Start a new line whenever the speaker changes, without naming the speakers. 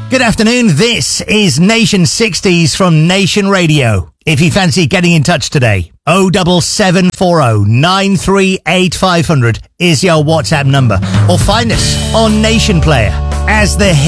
Good afternoon, this is Nation 60s from Nation Radio. If you fancy getting in touch today, 07740 938 500 is your WhatsApp number. Or find us on Nation Player as the